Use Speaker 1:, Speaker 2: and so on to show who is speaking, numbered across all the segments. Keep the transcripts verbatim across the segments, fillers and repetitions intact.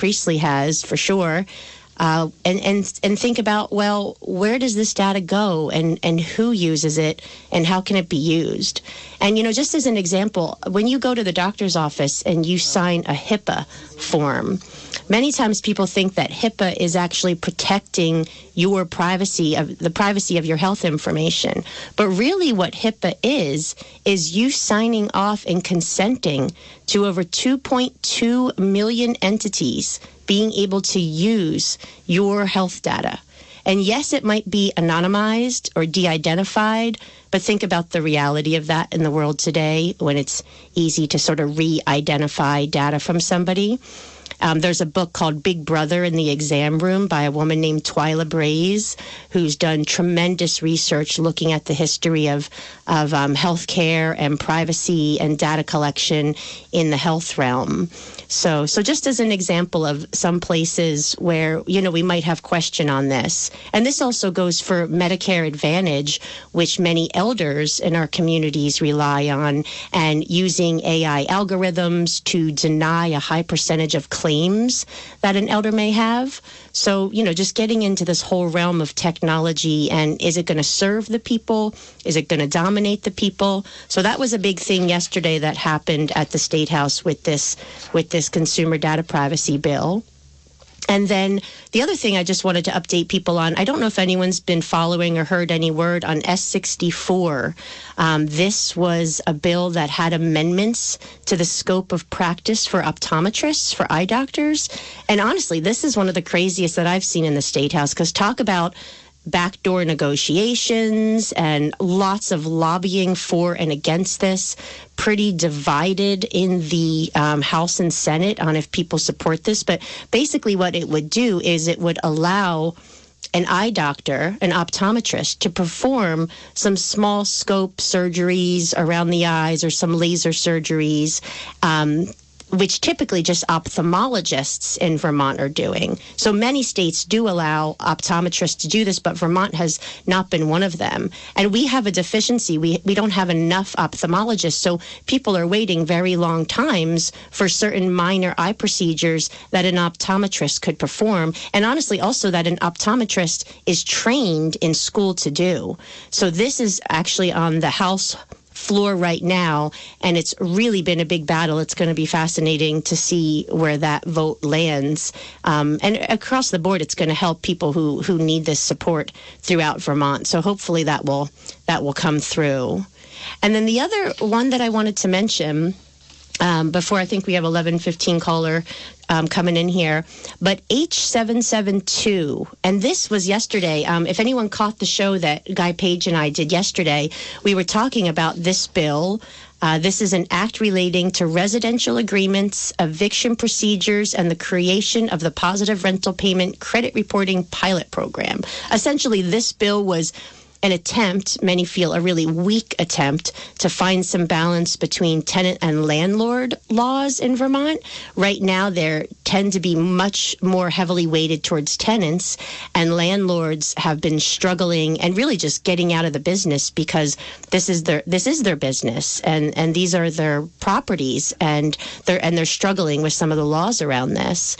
Speaker 1: Priestley has for sure. Uh, and, and and think about, well, where does this data go, and, and who uses it, and how can it be used? And, you know, just as an example, when you go to the doctor's office and you sign a HIPAA form, many times people think that HIPAA is actually protecting your privacy, of the privacy of your health information. But really what HIPAA is, is you signing off and consenting to over two point two million entities being able to use your health data. And yes, it might be anonymized or de-identified, but think about the reality of that in the world today when it's easy to sort of re-identify data from somebody. Um, there's a book called Big Brother in the Exam Room by a woman named Twyla Braze, who's done tremendous research looking at the history of, of um, healthcare and privacy and data collection in the health realm. So, so just as an example of some places where, you know, we might have question on this. And this also goes for Medicare Advantage, which many elders in our communities rely on, and using A I algorithms to deny a high percentage of claims that an elder may have. So, you know, just getting into this whole realm of technology, and is it going to serve the people? Is it going to dominate the people? So that was a big thing yesterday that happened at the State House with this with this consumer data privacy bill. And then the other thing I just wanted to update people on, I don't know if anyone's been following or heard any word on S sixty-four. Um, this was a bill that had amendments to the scope of practice for optometrists, for eye doctors. And honestly, this is one of the craziest that I've seen in the State House, because talk about backdoor negotiations and lots of lobbying for and against this. Pretty divided in the um, House and Senate on if people support this. But basically what it would do is it would allow an eye doctor, an optometrist, to perform some small scope surgeries around the eyes or some laser surgeries, um, which typically just ophthalmologists in Vermont are doing. So many states do allow optometrists to do this, but Vermont has not been one of them. And we have a deficiency. We we don't have enough ophthalmologists, so people are waiting very long times for certain minor eye procedures that an optometrist could perform. And honestly, also that an optometrist is trained in school to do. So this is actually on the House floor right now, and it's really been a big battle. It's going to be fascinating to see where that vote lands. Um, and across the board, it's going to help people who, who need this support throughout Vermont. So hopefully that will that will come through. And then the other one that I wanted to mention, um, before I think we have eleven fifteen caller Um, coming in here, but H seven seven two, and this was yesterday. Um, if anyone caught the show that Guy Page and I did yesterday, we were talking about this bill. Uh, this is an act relating to residential agreements, eviction procedures, and the creation of the Positive Rental Payment Credit Reporting Pilot Program. Essentially, this bill was an attempt, many feel a really weak attempt, to find some balance between tenant and landlord laws in Vermont. Right now, they tend to be much more heavily weighted towards tenants, and landlords have been struggling and really just getting out of the business because this is their this is their business, and, and these are their properties, and they're and they're struggling with some of the laws around this.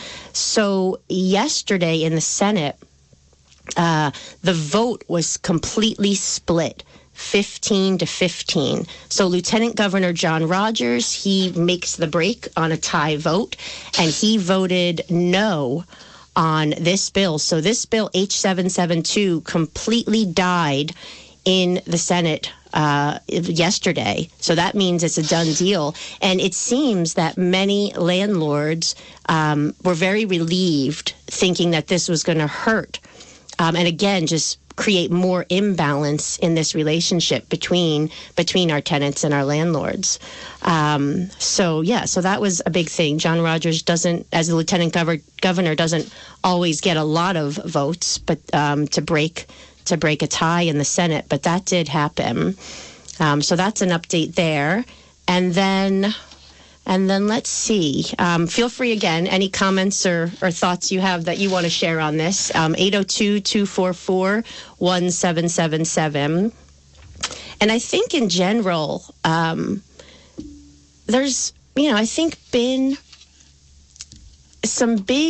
Speaker 1: So yesterday in the Senate, Uh, the vote was completely split, fifteen to fifteen. So Lieutenant Governor John Rogers, he makes the break on a tie vote, and he voted no on this bill. So this bill, H seven seven two, completely died in the Senate uh, yesterday. So that means it's a done deal. And it seems that many landlords um, were very relieved, thinking that this was going to hurt Um, and again, just create more imbalance in this relationship between between our tenants and our landlords. Um, so, yeah, so that was a big thing. John Rogers doesn't, as the lieutenant governor, governor doesn't always get a lot of votes, but um, to break to break a tie in the Senate. But that did happen. Um, so that's an update there. And then... And then let's see. Um, feel free again, any comments or, or thoughts you have that you want to share on this. Um, eight oh two, two four four, one seven seven seven. And I think in general, um, there's, you know, I think been some big